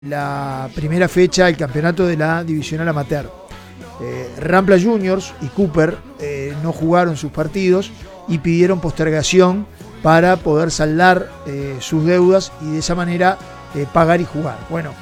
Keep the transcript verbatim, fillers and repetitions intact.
la primera fecha del campeonato de la divisional amateur. Eh, Rampla Juniors y Cooper eh, no jugaron sus partidos y pidieron postergación para poder saldar eh, sus deudas y de esa manera eh, pagar y jugar. Bueno,